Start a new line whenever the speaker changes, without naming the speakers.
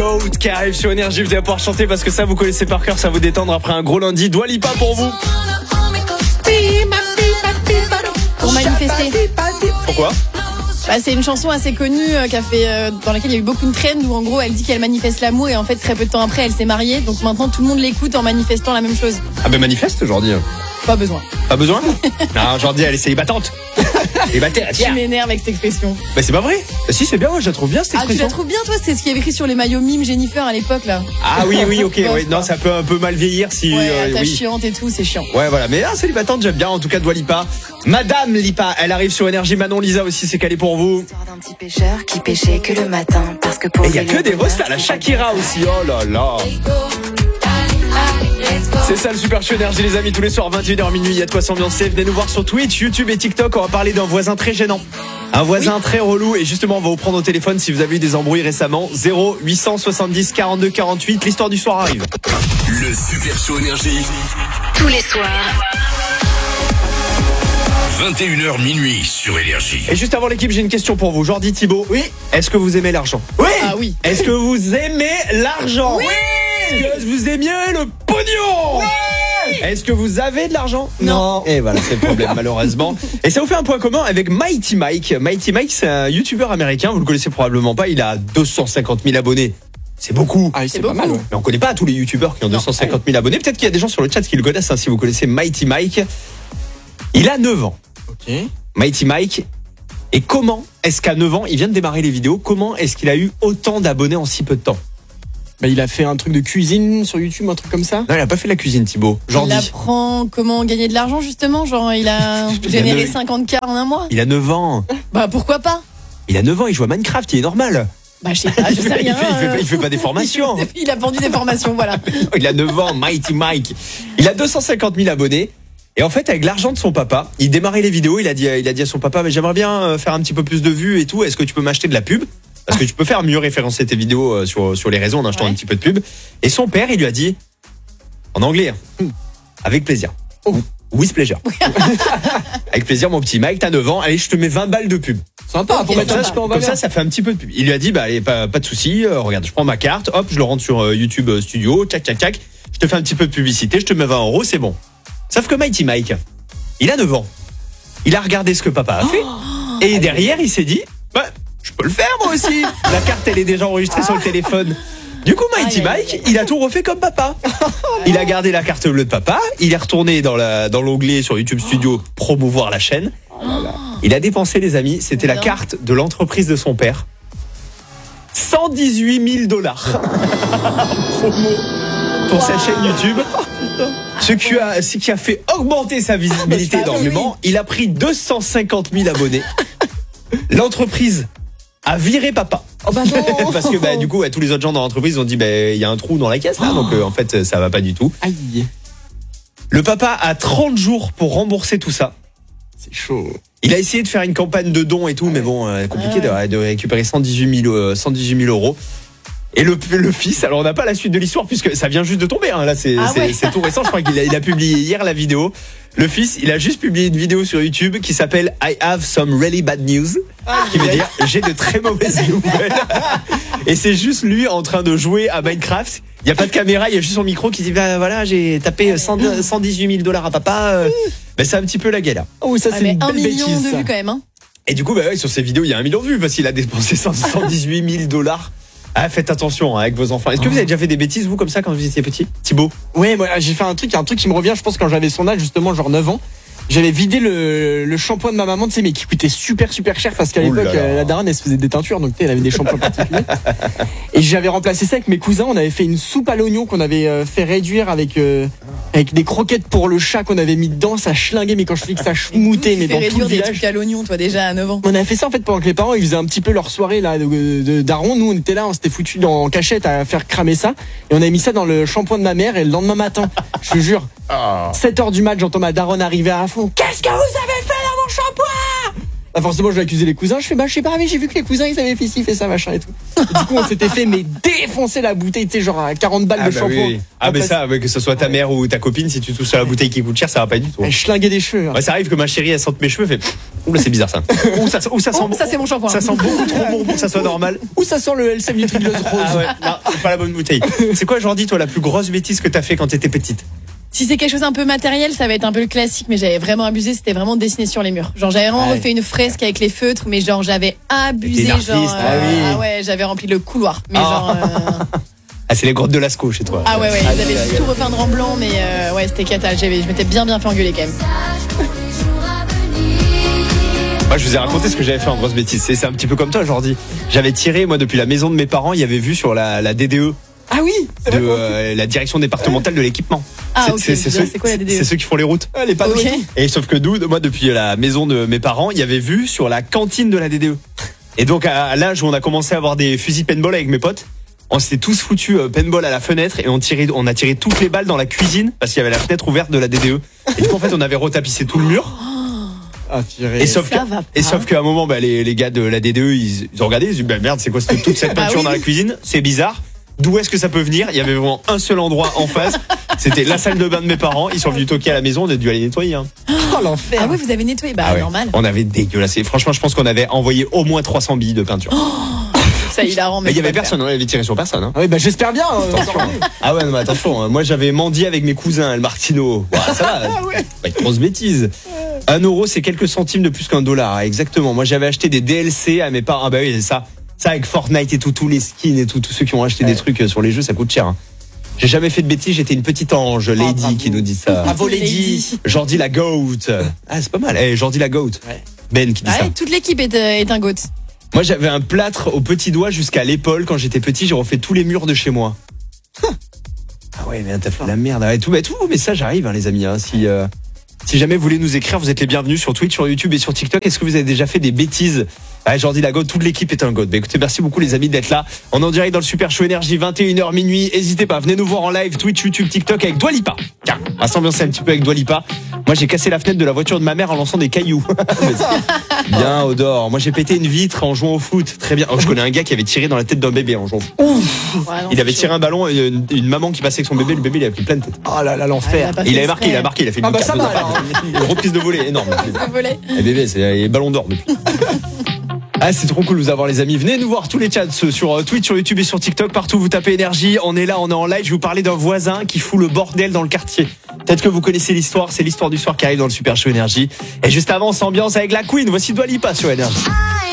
Go qui arrive sur Énergie. Vous allez pouvoir chanter parce que ça vous connaissez par cœur, ça vous détendre après un gros lundi. Dua Lipa pour vous.
Pour manifester.
Pourquoi?
Bah, c'est une chanson assez connue qui a fait, dans laquelle il y a eu beaucoup de trends où en gros elle dit qu'elle manifeste l'amour et en fait très peu de temps après elle s'est mariée. Donc maintenant tout le monde l'écoute en manifestant la même chose.
Ah ben manifeste aujourd'hui.
Pas besoin.
Pas besoin? Non, aujourd'hui elle est célibatante. Célibataire,
Tu m'énerves avec cette expression.
Bah c'est pas vrai. Si c'est bien, moi je la trouve bien cette
Ah tu
expression.
la trouves bien toi? C'est ce qui est écrit sur les maillots mime Jennifer à l'époque là.
Ah oui, ok. Ouais, non, ça peut un peu mal vieillir si.
Ouais, ta
oui.
chiante et tout, c'est chiant.
Ouais, voilà. Mais célibatante, j'aime bien. En tout cas, Dua Lipa. Madame Lipa, elle arrive sur Énergie. Manon Lisa aussi, c'est calé pour vous.
Histoire d'un petit pêcheur qui pêchait que le matin parce que pour
Et il y a que des rosses à la Shakira aussi. Oh là là. C'est ça le Super Show Énergie les amis, tous les soirs 21h minuit, il y a de quoi s'ambiancer. Venez nous voir sur Twitch, YouTube et TikTok. On va parler d'un voisin très gênant, un voisin très relou. Et justement on va vous prendre au téléphone si vous avez eu des embrouilles récemment. 0870 42 48, l'histoire du soir arrive.
Le Super Show Énergie,
tous les soirs.
21h minuit sur Énergie.
Et juste avant l'équipe, j'ai une question pour vous. Jordi, Thibaut. Oui. Est-ce que vous aimez l'argent? Oui.
Ah oui.
Est-ce que vous aimez l'argent?
Oui.
Est-ce que vous aimiez le pognon? Oui. Est-ce que vous avez de l'argent?
Non.
Et voilà, c'est le problème malheureusement. Et ça vous fait un point commun avec Mighty Mike. Mighty Mike, c'est un youtubeur américain. Vous le connaissez probablement pas. Il a 250 000 abonnés. C'est beaucoup.
Ah, c'est
beaucoup.
pas mal. Ouais.
Mais on connaît pas tous les youtubeurs qui ont 250 000 abonnés. Peut-être qu'il y a des gens sur le chat qui le connaissent, hein, si vous connaissez Mighty Mike. Il a 9 ans.
Ok.
Mighty Mike. Et comment est-ce qu'à 9 ans, il vient de démarrer les vidéos, comment est-ce qu'il a eu autant d'abonnés en si peu de temps?
Bah, il a fait un truc de cuisine sur YouTube, un truc comme ça.
Non, il a pas fait la cuisine, Thibaut.
Il
Jordi.
apprend comment gagner de l'argent justement, genre il a généré 50K en un mois.
Il a 9 ans.
Bah pourquoi pas?
Il a 9 ans, il joue à Minecraft, il est normal.
Bah je sais pas, je sais rien.
Il fait pas des formations.
Il a vendu des formations, voilà.
Il a 9 ans, Mighty Mike. Il a 250 000 abonnés. Et en fait, avec l'argent de son papa, il démarrait les vidéos. Il a dit à son papa, mais j'aimerais bien faire un petit peu plus de vues et tout. Est-ce que tu peux m'acheter de la pub? Parce que tu peux faire mieux référencer tes vidéos sur les réseaux en achetant un petit peu de pub. Et son père, il lui a dit, en anglais, hein, avec plaisir. With pleasure. Avec plaisir, mon petit Mike, t'as 9 ans. Allez, je te mets 20 balles de pub.
Sympa, pour mettre un petit peu en
Comme
valeur.
ça fait un petit peu de pub. Il lui a dit, bah allez, pas de souci. Regarde, je prends ma carte, hop, je le rentre sur YouTube Studio, tchac. Je te fais un petit peu de publicité, je te mets 20 €, c'est bon. Sauf que Mighty Mike, il a 9 ans. Il a regardé ce que papa a fait. Et derrière, il s'est dit, bah, je peux le faire moi aussi. La carte, elle est déjà enregistrée sur le téléphone. Du coup, Mighty Mike, il a tout refait comme papa. Il a gardé la carte bleue de papa. Il est retourné dans l'onglet sur YouTube Studio promouvoir la chaîne. Il a dépensé, les amis, c'était la carte de l'entreprise de son père. $118 000 promo pour sa chaîne YouTube. Ce qui a fait augmenter sa visibilité énormément. Il a pris 250 000 abonnés. L'entreprise a viré papa.
Oh bah non.
Parce que du coup tous les autres gens dans l'entreprise ont dit il y a un trou dans la caisse là, donc en fait ça va pas du tout.
Aïe.
Le papa a 30 jours pour rembourser tout ça.
C'est chaud.
Il a essayé de faire une campagne de dons et tout, mais bon, compliqué de récupérer 118 000 €. Et le fils, alors on n'a pas la suite de l'histoire puisque ça vient juste de tomber, hein. Là c'est tout récent, je crois qu'il a publié hier la vidéo. Le fils, il a juste publié une vidéo sur YouTube qui s'appelle I have some really bad news, qui veut dire j'ai de très mauvaises nouvelles. Et c'est juste lui en train de jouer à Minecraft. Il y a pas de caméra, il y a juste son micro qui dit voilà, j'ai tapé 118 000 $ à papa. C'est un petit peu la galère.
Oh, ça c'est une
1
belle
million
bêtise.
de
Ça.
vues quand même, hein.
Et du coup, sur ces vidéos, il y a 1 million de vues parce qu'il a dépensé 118 000 $. Ah, faites attention avec vos enfants. Est-ce que vous avez déjà fait des bêtises, vous, comme ça, quand vous étiez petit, Thibaut?
Ouais, moi j'ai fait un truc qui me revient, je pense, quand j'avais son âge, justement, genre 9 ans. J'avais vidé le shampoing de ma maman, tu sais, mais qui coûtait super cher parce qu'à l'époque, la daronne, elle se faisait des teintures, donc tu sais, elle avait des shampoings particuliers. Et j'avais remplacé ça avec mes cousins. On avait fait une soupe à l'oignon qu'on avait fait réduire avec des croquettes pour le chat qu'on avait mis dedans. Ça schlinguait, mais quand je dis que ça schmoutait, mais dans tout le
des
village.
trucs à l'oignon, toi, déjà à 9 ans.
On avait fait ça en fait pendant que les parents ils faisaient un petit peu leur soirée là de daron. Nous on était là, on s'était foutu en cachette à faire cramer ça et on avait mis ça dans le shampoing de ma mère. Et le lendemain matin, je te jure, 7h du mat, j'entends ma daronne arriver à fond. Qu'est-ce que vous avez fait dans mon shampoing? Bah forcément je vais accuser les cousins, je fais bah je sais pas mais j'ai vu que les cousins ils avaient fait ci, fait ça machin et tout. Et du coup on s'était fait mais défoncer la bouteille, tu sais genre à 40 balles de shampoing.
Oui. Ah mais ça, que ce soit ta mère ou ta copine, si tu touches à la bouteille qui coûte cher, ça va pas du tout.
Elle schlinguait des cheveux.
Ouais, ça arrive que ma chérie elle sente mes cheveux, elle fait oula c'est bizarre ça. Ou ça sent
Ça c'est mon shampoing.
ça sent beaucoup trop bon pour que ça soit normal.
Ou ça sent le LCM nitriglose rose.
Ah ouais, non, c'est pas la bonne bouteille. C'est quoi Jordi toi la plus grosse bêtise que t'as fait quand t'étais petite?
Si c'est quelque chose un peu matériel, ça va être un peu le classique, mais j'avais vraiment abusé, c'était vraiment dessiner sur les murs. Genre j'avais vraiment refait une fresque avec les feutres, mais genre j'avais abusé,
T'es une artiste,
genre
ah
ouais, j'avais rempli le couloir, mais genre
Ah c'est les grottes de Lascaux chez toi.
ah ouais, ils avaient tout repeindre en blanc, mais ouais, c'était cata, je m'étais bien fait engueuler quand même.
Moi je vous ai raconté ce que j'avais fait en grosse bêtise, c'est un petit peu comme toi Jordi. J'avais tiré moi depuis la maison de mes parents, il y avait vu sur la DDE.
Ah oui, c'est
De la direction départementale de l'équipement.
Ah ok,
c'est
quoi la DDE?
C'est ceux qui font les routes.
les panneaux.
Ok.
Et sauf que nous, moi depuis la maison de mes parents, il y avait vu sur la cantine de la DDE. Et donc à l'âge où on a commencé à avoir des fusils paintball avec mes potes, on s'était tous foutus paintball à la fenêtre et on a tiré toutes les balles dans la cuisine parce qu'il y avait la fenêtre ouverte de la DDE. Et du coup en fait on avait retapissé tout le mur.
Ah, tiré.
Et sauf
Ça va pas.
et sauf qu'à un moment les gars de la DDE ils ont regardé, ils ont dit bah merde c'est quoi toute cette peinture
oui.
dans la cuisine, c'est bizarre. D'où est-ce que ça peut venir? Il y avait vraiment un seul endroit en face. C'était la salle de bain de mes parents. Ils sont venus toquer à la maison. On a dû aller nettoyer. Hein.
Oh l'enfer.
Ah oui, vous avez nettoyé, bah
Ah ouais.
normal.
On avait dégueulassé. Franchement, je pense qu'on avait envoyé au moins 300 billes de peinture.
Ça il a rendu.
Mais il y avait personne. On avait tiré sur personne. Hein.
Ah oui bah j'espère bien.
Ah ouais, non, mais attention. Moi, j'avais mendié avec mes cousins, le Martino. Ouais, ça va. Pas une grosse bêtise. 1 euro, c'est quelques centimes de plus qu'1 dollar. Exactement. Moi, j'avais acheté des DLC à mes parents. Ah bah oui, c'est ça. Ça avec Fortnite et tout, tous les skins et tout, tous ceux qui ont acheté des trucs sur les jeux, ça coûte cher. Hein. J'ai jamais fait de bêtises, j'étais une petite ange, Lady
bravo.
qui nous dit ça.
Bravo Lady.
Jordi la goat. Ah c'est pas mal. Jordi la goat.
Ouais.
Ben qui dit ça.
Ouais, toute l'équipe est un goat.
Moi j'avais un plâtre au petit doigt jusqu'à l'épaule quand j'étais petit, j'ai refait tous les murs de chez moi. Ah ouais mais t'as fait la merde. Ouais, tous vos messages arrivent hein, les amis. Hein, si jamais vous voulez nous écrire, vous êtes les bienvenus sur Twitch, sur YouTube et sur TikTok. Est-ce que vous avez déjà fait des bêtises? Ouais, Jordi la goat, toute l'équipe est un goat. Bah écoutez, merci beaucoup les amis d'être là. On est en direct dans le Super Show Énergie, 21h minuit. N'hésitez pas, venez nous voir en live, Twitch, YouTube, TikTok avec Dua Lipa. Tiens, on va s'ambiancer un petit peu avec Dua Lipa. Moi j'ai cassé la fenêtre de la voiture de ma mère en lançant des cailloux. Bien Odor. Moi j'ai pété une vitre en jouant au foot. Très bien. Oh, je connais un gars qui avait tiré dans la tête d'un bébé en jouant au foot.
Ouais, non,
Il avait
c'est
tiré un ballon et une maman qui passait avec son bébé, le bébé il avait pris plein de tête.
Oh là là
chaud.
l'enfer.
Ah,
Il avait marqué, il a fait une
Ah bah
carte
ça
de
va,
départ. Une reprise de volée énorme.
Ça volait.
Les bébés, c'est les ballons d'or depuis. Ah, c'est trop cool de vous avoir les amis. Venez nous voir tous les chats sur Twitch, sur YouTube et sur TikTok. Partout vous tapez énergie. On est là, on est en live. Je vais vous parler d'un voisin qui fout le bordel dans le quartier. Peut-être que vous connaissez l'histoire. C'est l'histoire du soir qui arrive dans le Super Show Énergie. Et juste avant, on s'ambiance avec la Queen. Voici Dua Lipa sur Énergie.